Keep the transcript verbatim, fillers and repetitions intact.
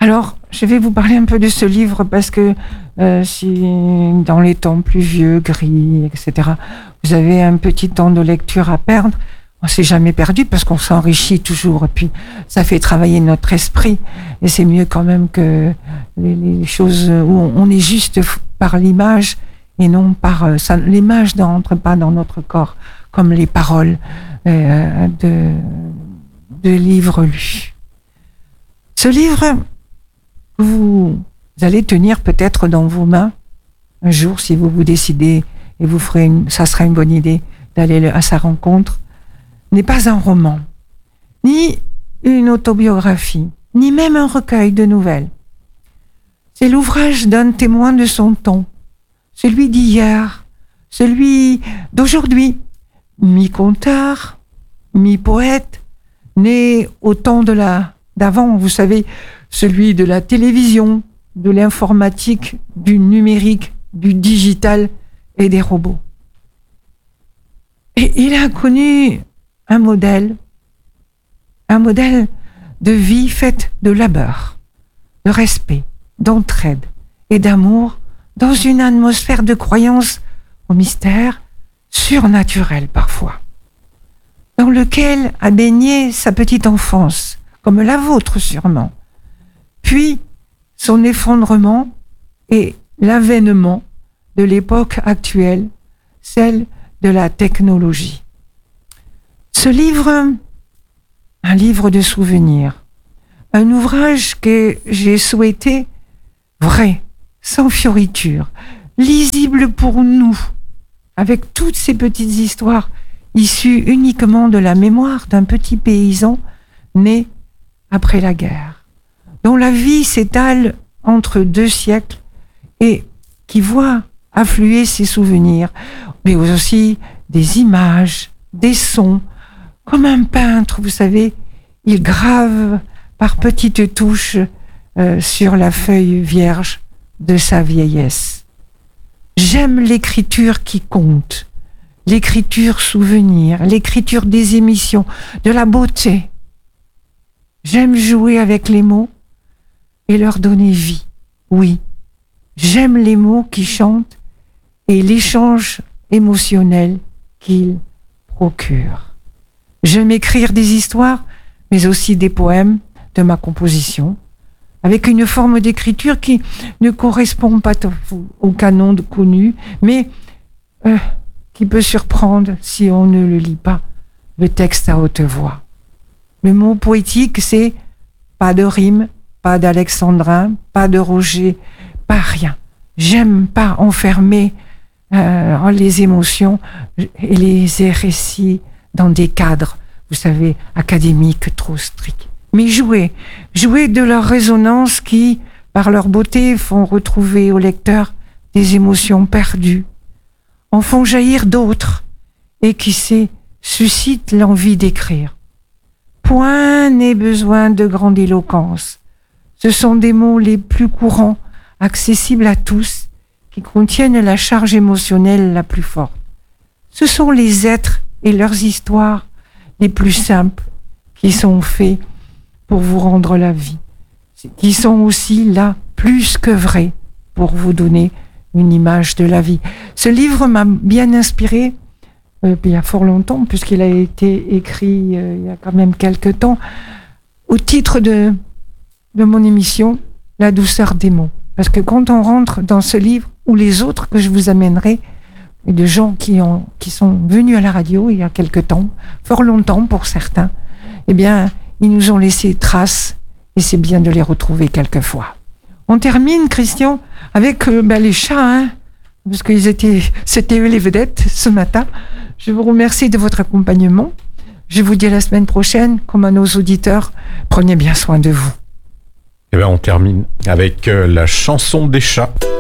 Alors, je vais vous parler un peu de ce livre parce que euh, si dans les temps pluvieux, gris, et cetera, vous avez un petit temps de lecture à perdre, on s'est jamais perdu parce qu'on s'enrichit toujours. Et puis, ça fait travailler notre esprit. Et c'est mieux quand même que les, les choses où on est juste par l'image et non par... Euh, ça, l'image n'entre pas dans notre corps comme les paroles euh, de, de livres lus. Ce livre... vous allez tenir peut-être dans vos mains un jour si vous vous décidez et vous ferez une, ça sera une bonne idée d'aller à sa rencontre, n'est pas un roman, ni une autobiographie, ni même un recueil de nouvelles. C'est l'ouvrage d'un témoin de son temps, celui d'hier, celui d'aujourd'hui, mi-conteur, mi-poète, né au temps de la, d'avant, vous savez, celui de la télévision, de l'informatique, du numérique, du digital et des robots. Et il a connu un modèle, un modèle de vie faite de labeur, de respect, d'entraide et d'amour dans une atmosphère de croyance au mystère surnaturel parfois, dans lequel a baigné sa petite enfance, comme la vôtre sûrement. Puis, son effondrement et l'avènement de l'époque actuelle, celle de la technologie. Ce livre, un livre de souvenirs, un ouvrage que j'ai souhaité vrai, sans fioriture, lisible pour nous, avec toutes ces petites histoires issues uniquement de la mémoire d'un petit paysan né après la guerre, dont la vie s'étale entre deux siècles et qui voit affluer ses souvenirs, mais aussi des images, des sons. Comme un peintre, vous savez, il grave par petites touches euh, sur la feuille vierge de sa vieillesse. J'aime l'écriture qui compte, l'écriture souvenir, l'écriture des émissions, de la beauté. J'aime jouer avec les mots et leur donner vie. Oui, j'aime les mots qui chantent et l'échange émotionnel qu'ils procurent. J'aime écrire des histoires, mais aussi des poèmes de ma composition, avec une forme d'écriture qui ne correspond pas au canon connu, mais euh, qui peut surprendre si on ne le lit pas, le texte à haute voix. Le mot poétique, c'est pas de rime, pas d'alexandrin, pas de Roger, pas rien. J'aime pas enfermer euh, les émotions et les récits dans des cadres, vous savez, académiques trop stricts. Mais jouer, jouer de leur résonance qui, par leur beauté, font retrouver au lecteur des émotions perdues, en font jaillir d'autres et qui, sait, suscitent l'envie d'écrire. Point n'est besoin de grandiloquence. Ce sont des mots les plus courants, accessibles à tous, qui contiennent la charge émotionnelle la plus forte. Ce sont les êtres et leurs histoires les plus simples qui sont faits pour vous rendre la vie, qui sont aussi là plus que vrais pour vous donner une image de la vie. Ce livre m'a bien inspiré euh, il y a fort longtemps, puisqu'il a été écrit euh, il y a quand même quelques temps, au titre de, de mon émission, La douceur des mots. Parce que quand on rentre dans ce livre, ou les autres que je vous amènerai, et de gens qui, ont, qui sont venus à la radio il y a quelque temps, fort longtemps pour certains, eh bien, ils nous ont laissé traces, et c'est bien de les retrouver quelquefois. On termine, Christian, avec euh, ben, les chats, hein, parce qu'ils étaient, c'était eux les vedettes ce matin. Je vous remercie de votre accompagnement. Je vous dis à la semaine prochaine, comme à nos auditeurs, prenez bien soin de vous. Eh bien, on termine avec euh, la chanson des chats.